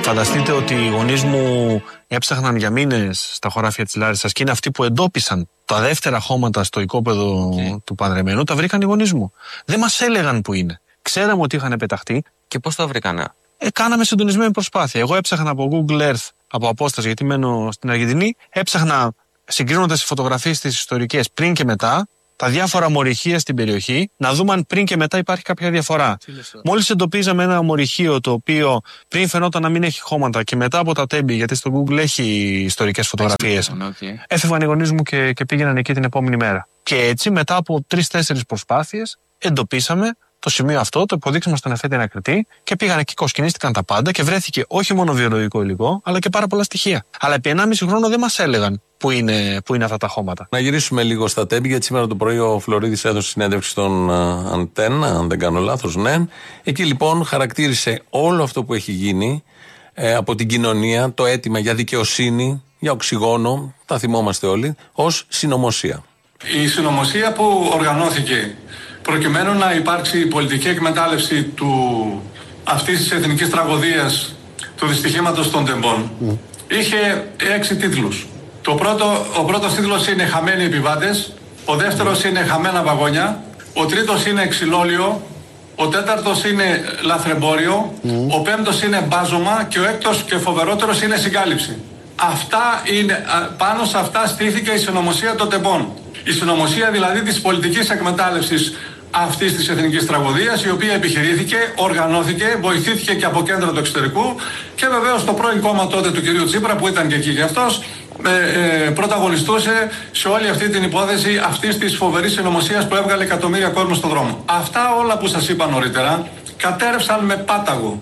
Φανταστείτε ότι οι γονείς μου έψαχναν για μήνες στα χωράφια της Λάρισσας και είναι αυτοί που εντόπισαν τα δεύτερα χώματα στο οικόπεδο του Πανδρεμένου. Τα βρήκαν οι γονείς μου. Δεν μας έλεγαν που είναι. Ξέραμε ότι είχαν πεταχτεί. Και πώς τα βρήκανε? Κάναμε συντονισμένη προσπάθεια. Εγώ έψαχνα από Google Earth από απόσταση, γιατί μένω στην Αργεντινή. Έψαχνα συγκρίνοντας τις φωτογραφίες τις ιστορικές πριν και μετά, τα διάφορα μορυχεία στην περιοχή, να δούμε αν πριν και μετά υπάρχει κάποια διαφορά. Μόλις εντοπίζαμε ένα μορυχείο το οποίο πριν φαινόταν να μην έχει χώματα και μετά από τα τέμπη, γιατί στο Google έχει ιστορικές φωτογραφίες, έφευγαν οι γονείς μου και πήγαιναν εκεί την επόμενη μέρα. Και έτσι μετά από 3-4 προσπάθειες εντοπίσαμε το σημείο αυτό, το υποδείξαμε στον εφέτη ανακριτή και πήγαν εκεί, κοσκινίστηκαν τα πάντα και βρέθηκε όχι μόνο βιολογικό υλικό, αλλά και πάρα πολλά στοιχεία. Αλλά επί 1,5 χρόνο δεν μας έλεγαν πού είναι αυτά τα χώματα. Να γυρίσουμε λίγο στα τέμπη, γιατί σήμερα το πρωί ο Φλωρίδης έδωσε συνέντευξη στον Αντένα, αν δεν κάνω λάθος, ναι. Εκεί λοιπόν χαρακτήρισε όλο αυτό που έχει γίνει από την κοινωνία, το αίτημα για δικαιοσύνη, για οξυγόνο, τα θυμόμαστε όλοι, ως συνωμοσία. Η συνωμοσία που οργανώθηκε προκειμένου να υπάρξει πολιτική εκμετάλλευση αυτής της εθνικής τραγωδίας, του δυστυχήματος των τεμπών, είχε 6 τίτλους. Ο πρώτος τίτλος είναι «Χαμένοι επιβάτες», ο δεύτερος είναι «Χαμένα βαγόνια», ο τρίτος είναι «Ξυλόλιο», ο τέταρτος είναι «Λαθρεμπόριο», ο πέμπτος είναι «Μπάζωμα» και ο έκτος και φοβερότερος είναι «Συγκάλυψη». Πάνω σε αυτά στήθηκε η συνωμοσία των τεμπών. Η συνωμοσία δηλαδή της πολιτικής εκμετάλλευσης αυτής της εθνικής τραγωδίας, η οποία επιχειρήθηκε, οργανώθηκε, βοηθήθηκε και από κέντρα του εξωτερικού και βεβαίως το πρώην κόμμα τότε του κυρίου Τσίπρα, που ήταν και εκεί και αυτός, πρωταγωνιστούσε σε όλη αυτή την υπόθεση αυτής της φοβερής συνωμοσίας που έβγαλε εκατομμύρια κόσμο στον δρόμο. Αυτά όλα που σας είπα νωρίτερα κατέρευσαν με πάταγο.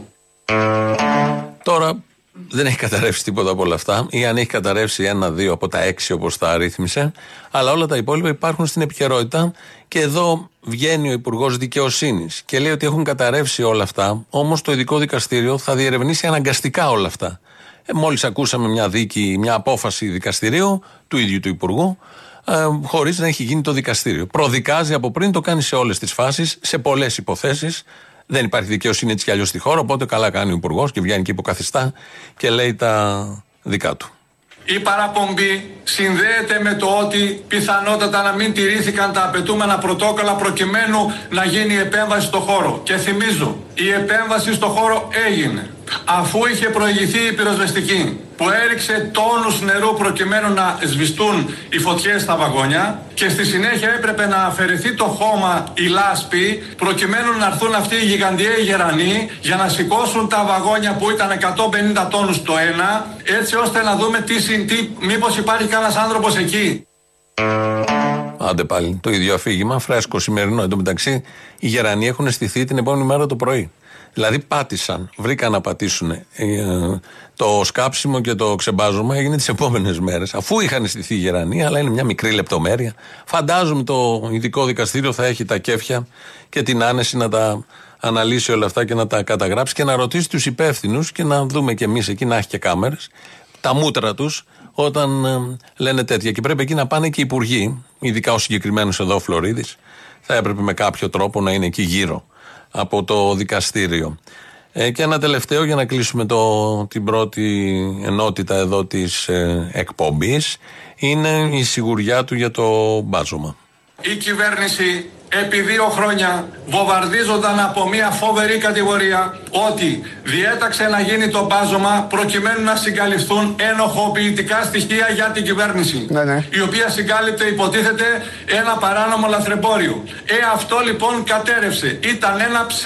Τώρα δεν έχει καταρρεύσει τίποτα από όλα αυτά, ή αν έχει καταρρεύσει 1-2 από τα 6 όπως τα αρρύθμισε, αλλά όλα τα υπόλοιπα υπάρχουν στην επικαιρότητα. Και εδώ βγαίνει ο Υπουργός Δικαιοσύνης και λέει ότι έχουν καταρρεύσει όλα αυτά, όμως το ειδικό δικαστήριο θα διερευνήσει αναγκαστικά όλα αυτά. Μόλις ακούσαμε μια απόφαση δικαστηρίου του ίδιου του Υπουργού, χωρίς να έχει γίνει το δικαστήριο. Προδικάζει από πριν, το κάνει σε όλες τις φάσεις, σε πολλές υποθέσεις. Δεν υπάρχει δικαιοσύνη έτσι κι αλλιώς στη χώρα, οπότε καλά κάνει ο Υπουργός και βγαίνει και υποκαθιστά και λέει τα δικά του. Η παραπομπή συνδέεται με το ότι πιθανότατα να μην τηρήθηκαν τα απαιτούμενα πρωτόκολλα προκειμένου να γίνει η επέμβαση στο χώρο. Και θυμίζω, η επέμβαση στο χώρο έγινε αφού είχε προηγηθεί η πυροσβεστική που έριξε τόνους νερού προκειμένου να σβηστούν οι φωτιές στα βαγόνια και στη συνέχεια έπρεπε να αφαιρεθεί το χώμα, η λάσπη, προκειμένου να έρθουν αυτοί οι γιγαντιαίοι γερανοί για να σηκώσουν τα βαγόνια που ήταν 150 τόνους το ένα, έτσι ώστε να δούμε μήπως υπάρχει κανένας άνθρωπος εκεί. Άντε πάλι, το ίδιο αφήγημα, φρέσκο σημερινό. Εν τω μεταξύ, οι γερανοί έχουν στηθεί την επόμενη μέρα το πρωί. Δηλαδή πάτησαν, βρήκαν να πατήσουν. Το σκάψιμο και το ξεμπάζωμα έγινε τις επόμενες μέρες. Αφού είχαν στηθεί οι γερανοί, αλλά είναι μια μικρή λεπτομέρεια. Φαντάζομαι το ειδικό δικαστήριο θα έχει τα κέφια και την άνεση να τα αναλύσει όλα αυτά και να τα καταγράψει και να ρωτήσει τους υπεύθυνους και να δούμε κι εμείς εκεί, να έχει και κάμερες, τα μούτρα τους όταν λένε τέτοια. Και πρέπει εκεί να πάνε και οι υπουργοί, ειδικά ο συγκεκριμένος εδώ ο Φλωρίδης, θα έπρεπε με κάποιο τρόπο να είναι εκεί γύρω από το δικαστήριο. Και ένα τελευταίο για να κλείσουμε την πρώτη ενότητα εδώ της εκπομπής, είναι η σιγουριά του για το μπάζωμα. Η κυβέρνηση επί 2 χρόνια βομβαρδίζονταν από μια φοβερή κατηγορία ότι διέταξε να γίνει το μπάζωμα προκειμένου να συγκαλυφθούν ενοχοποιητικά στοιχεία για την κυβέρνηση, η οποία συγκάλυπτε υποτίθεται ένα παράνομο λαθρεμπόριο. Αυτό λοιπόν κατέρευσε. Ήταν ένα